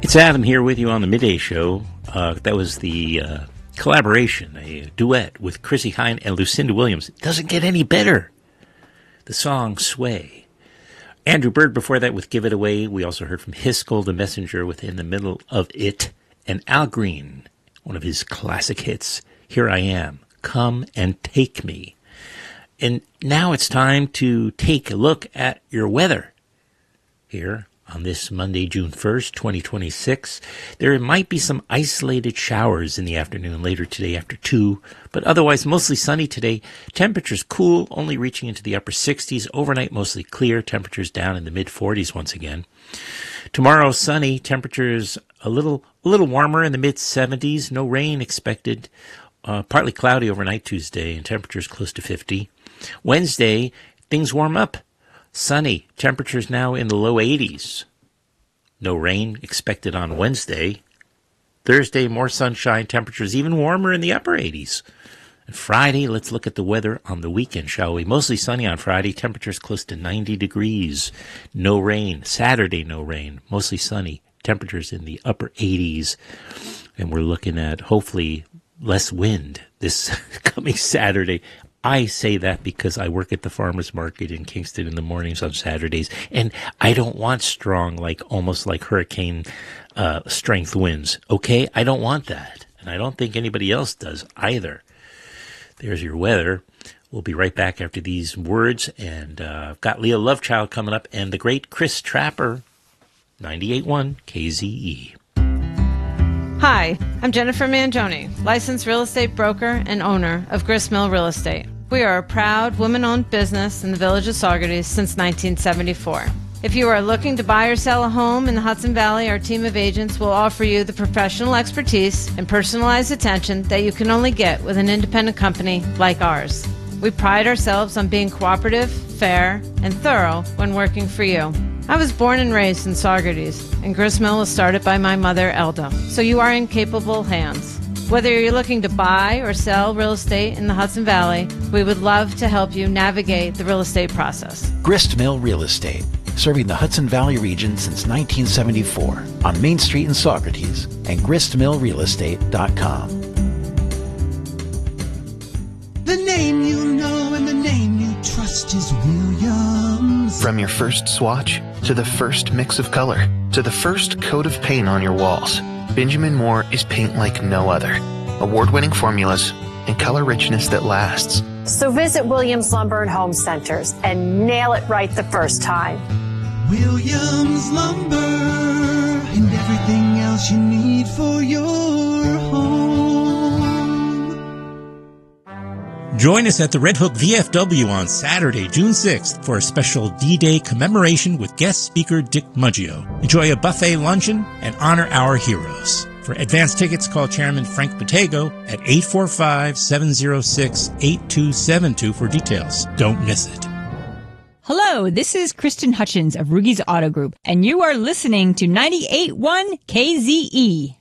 It's Adam here with you on the Midday Show. That was the collaboration, a duet with Chrissie Hynde and Lucinda Williams. It doesn't get any better. The song Sway. Andrew Bird before that with Give It Away. We also heard from Hiskel, the Messenger, with In the Middle of It. And Al Green, one of his classic hits, Here I Am, Come and Take Me. And now it's time to take a look at your weather here on this Monday, June 1st, 2026. There might be some isolated showers in the afternoon later today after 2, but otherwise mostly sunny today. Temperatures cool, only reaching into the upper 60s. Overnight mostly clear, temperatures down in the mid-40s once again. Tomorrow sunny, temperatures a little warmer in the mid-70s. No rain expected. Partly cloudy overnight Tuesday, and temperatures close to 50. Wednesday, things warm up. Sunny, temperatures now in the low 80s. No rain expected on Wednesday. Thursday, more sunshine, temperatures even warmer in the upper 80s. And Friday, let's look at the weather on the weekend, shall we? Mostly sunny on Friday, temperatures close to 90 degrees. No rain. Saturday, no rain. Mostly sunny, temperatures in the upper 80s. And we're looking at, hopefully, less wind this coming Saturday. I say that because I work at the farmers market in Kingston in the mornings on Saturdays, and I don't want strong, almost like hurricane strength winds. Okay, I don't want that, and I don't think anybody else does either. There's your weather. We'll be right back after these words, and I've got Leah Lovechild coming up, and the great Chris Trapper, 98.1 KZE. Hi, I'm Jennifer Mangione, licensed real estate broker and owner of Gristmill Real Estate. We are a proud woman-owned business in the village of Saugerties since 1974. If you are looking to buy or sell a home in the Hudson Valley, our team of agents will offer you the professional expertise and personalized attention that you can only get with an independent company like ours. We pride ourselves on being cooperative, fair, and thorough when working for you. I was born and raised in Saugerties, and Gristmill was started by my mother, Elda, so you are in capable hands. Whether you're looking to buy or sell real estate in the Hudson Valley, we would love to help you navigate the real estate process. Gristmill Real Estate, serving the Hudson Valley region since 1974 on Main Street in Saugerties and gristmillrealestate.com. The name you know and the name you trust is Williams. From your first swatch, to the first mix of color, to the first coat of paint on your walls, Benjamin Moore is paint like no other. Award-winning formulas and color richness that lasts. So visit Williams Lumber and Home Centers and nail it right the first time. Williams Lumber and everything else you need for your home. Join us at the Red Hook VFW on Saturday, June 6th for a special D-Day commemoration with guest speaker Dick Muggio. Enjoy a buffet luncheon and honor our heroes. For advance tickets, call Chairman Frank Bottego at 845-706-8272 for details. Don't miss it. Hello, this is Kristen Hutchins of Rugy's Auto Group, and you are listening to 98.1 KZE.